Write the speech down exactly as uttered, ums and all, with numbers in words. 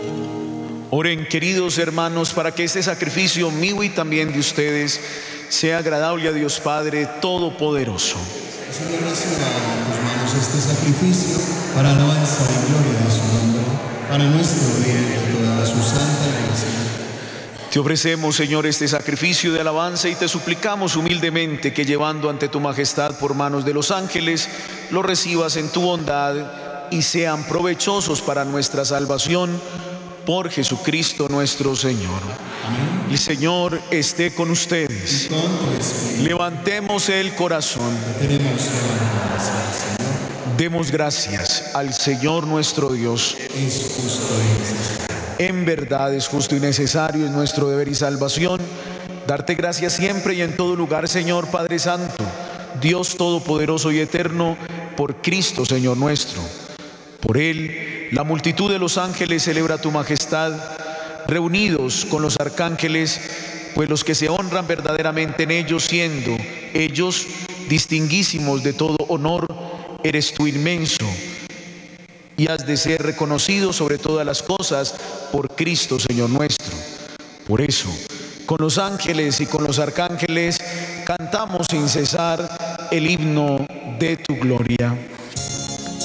Oren, queridos hermanos, para que este sacrificio mío y también de ustedes sea agradable a Dios Padre Todopoderoso. Señor, reciba en tus manos este sacrificio para alabanza y gloria de su nombre, para nuestro bien y de toda su santa iglesia. Te ofrecemos, Señor, este sacrificio de alabanza y te suplicamos humildemente que, llevando ante tu majestad por manos de los ángeles, lo recibas en tu bondad y sean provechosos para nuestra salvación, por Jesucristo nuestro Señor. Amén. El Señor esté con ustedes. Y con tu espíritu. Levantemos el corazón. Queremos levantar hacia el Señor. Demos gracias al Señor nuestro Dios. Es justo y necesario. En verdad es justo y necesario, es nuestro deber y salvación, darte gracias siempre y en todo lugar, Señor Padre Santo, Dios Todopoderoso y Eterno, por Cristo, Señor nuestro. Por Él, la multitud de los ángeles celebra tu majestad, reunidos con los arcángeles, pues los que se honran verdaderamente en ellos, siendo ellos distinguísimos de todo honor, eres tú inmenso, y has de ser reconocido sobre todas las cosas por Cristo, Señor nuestro. Por eso, con los ángeles y con los arcángeles, cantamos sin cesar el himno de tu gloria.